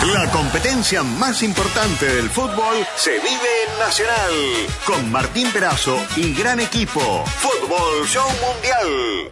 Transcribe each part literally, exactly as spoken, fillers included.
La competencia más importante del fútbol se vive en Nacional. Con Martín Perazo y gran equipo. Fútbol Show Mundial.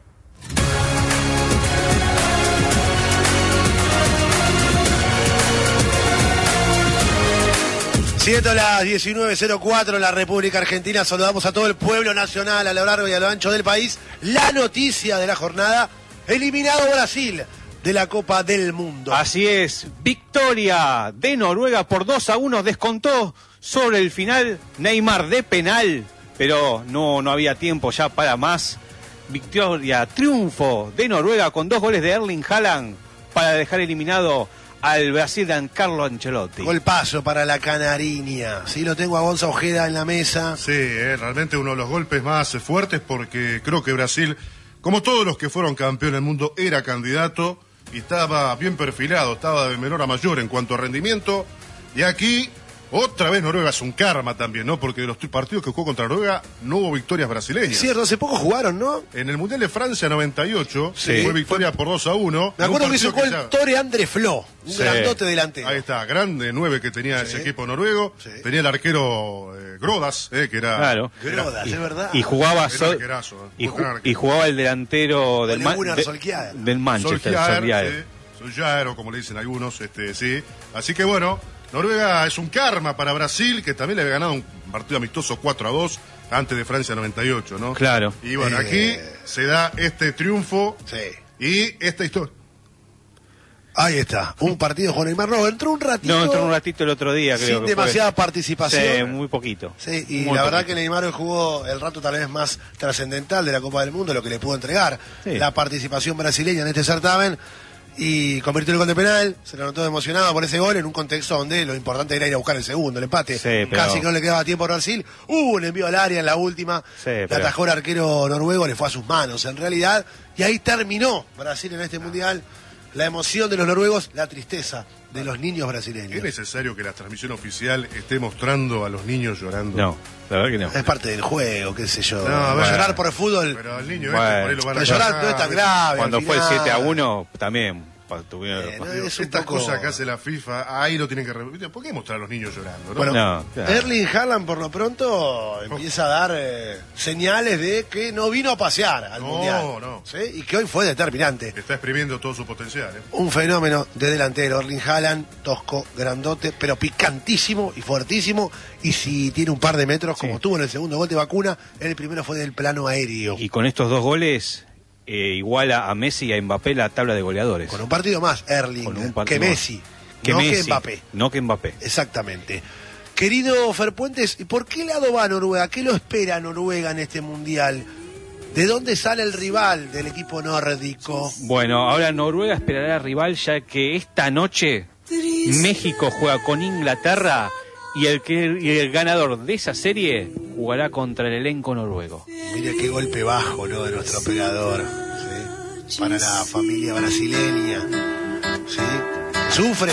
Siendo las diecinueve cero cuatro en la República Argentina, saludamos a todo el pueblo nacional a lo largo y a lo ancho del país. La noticia de la jornada: eliminado Brasil de la Copa del Mundo. Así es, victoria de Noruega por dos a uno, descontó sobre el final Neymar de penal, pero no, no había tiempo ya para más. Victoria, triunfo de Noruega con dos goles de Erling Haaland para dejar eliminado al Brasil de Carlo Ancelotti. Golpazo para la canariña. Sí, lo tengo a Gonza Ojeda en la mesa. Sí, eh, realmente uno de los golpes más fuertes, porque creo que Brasil, como todos los que fueron campeones del mundo, era candidato y estaba bien perfilado, estaba de menor a mayor en cuanto a rendimiento. Y aquí, otra vez Noruega es un karma también, ¿no? Porque de los partidos que jugó contra Noruega no hubo victorias brasileñas. Es cierto, hace poco jugaron, ¿no? En el Mundial de Francia noventa y ocho, sí, fue victoria por dos a uno. Me acuerdo que hizo que el ya... Tore André Flo, un sí. grandote delantero. Ahí está, grande nueve que tenía sí. ese equipo noruego. Sí. Tenía el arquero eh, Grodas, eh, que era... Claro. Grodas, y, es verdad. Y jugaba, era so... arquerazo, eh. y, ju... y jugaba el delantero del, Man... de... del Manchester. Solskjaer, sí. Solskjaer, o como le dicen algunos, este, sí. Así que bueno, Noruega es un karma para Brasil, que también le había ganado un partido amistoso cuatro a dos antes de Francia noventa y ocho, ¿no? Claro. Y bueno, eh... aquí se da este triunfo sí. y esta historia. Ahí está, un partido con Neymar. No, entró un ratito. No, entró un ratito el otro día, creo. Sin que demasiada fue. participación. Sí, muy poquito. Sí, y muy la verdad poquito. que Neymar hoy jugó el rato tal vez más trascendental de la Copa del Mundo, lo que le pudo entregar. Sí. La participación brasileña en este certamen. Y convirtió el gol de penal, se lo notó emocionado por ese gol en un contexto donde lo importante era ir a buscar el segundo, el empate. Sí, pero... Casi que no le quedaba tiempo a Brasil. Hubo un envío al área en la última. Sí, pero... La atajó el arquero noruego, le fue a sus manos en realidad. Y ahí terminó Brasil en este mundial. La emoción de los noruegos, la tristeza de los niños brasileños. ¿Es necesario que la transmisión oficial esté mostrando a los niños llorando? No, la verdad que no. Es parte del juego, qué sé yo. No, bueno, llorar por el fútbol. Pero el niño bueno, este por ahí lo van a pero llorar no es tan grave. Cuando fue el siete a uno, también. Tuvieron... Eh, no, es Esta poco... cosa que hace la FIFA, ahí lo tienen que repetir. ¿Por qué mostrar a los niños llorando? ¿no? Bueno, no, claro. Erling Haaland por lo pronto empieza a dar eh, señales de que no vino a pasear al no, Mundial. No, ¿sí? Y que hoy fue determinante. Está exprimiendo todo su potencial. ¿eh? Un fenómeno de delantero, Erling Haaland, tosco, grandote, pero picantísimo y fuertísimo. Y si tiene un par de metros, como sí. tuvo en el segundo gol de vacuna, el primero fue del plano aéreo. Y con estos dos goles... Eh, iguala a Messi y a Mbappé la tabla de goleadores. Con un partido más, Erling, que Messi, que no Messi, que Mbappé. No que Mbappé. Exactamente. Querido Ferpuentes, ¿y por qué lado va Noruega? ¿Qué lo espera Noruega en este mundial? ¿De dónde sale el rival del equipo nórdico? Bueno, ahora Noruega esperará al rival, ya que esta noche México juega con Inglaterra y el, que, y el ganador de esa serie jugará contra el elenco noruego. Mire qué golpe bajo, ¿no?, de nuestro operador, ¿sí? Para la familia brasileña, ¿sí? ¿Sufre?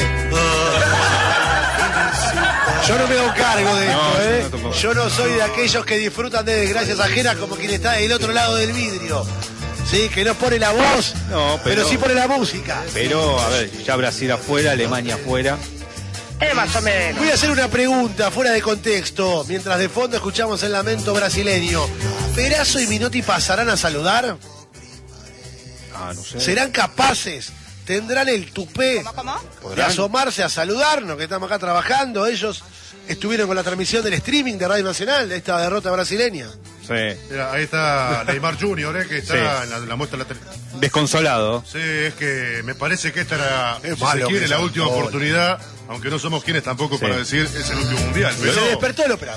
Yo no me hago cargo de esto, no, ¿eh? No Yo no soy de aquellos que disfrutan de desgracias ajenas como quien está del otro lado del vidrio. Sí, que no pone la voz, no, pero, pero sí pone la música. Pero, a ver, ya Brasil afuera, Alemania afuera. Eh, más o menos. Voy a hacer una pregunta fuera de contexto, mientras de fondo escuchamos el lamento brasileño. ¿Perazo y Minotti pasarán a saludar? Ah, no sé. ¿Serán capaces? ¿Tendrán el tupé de asomarse a saludarnos, que estamos acá trabajando? Ellos estuvieron con la transmisión del streaming de Radio Nacional de esta derrota brasileña. Sí. Mira, ahí está Neymar junior, ¿eh? Que está sí. en la, la muestra de la tele. Desconsolado. Sí, es que me parece que esta era, es si malo se quiere, la última gol. oportunidad, aunque no somos quienes tampoco sí. para decir es el último mundial. Pero... Se despertó el operador.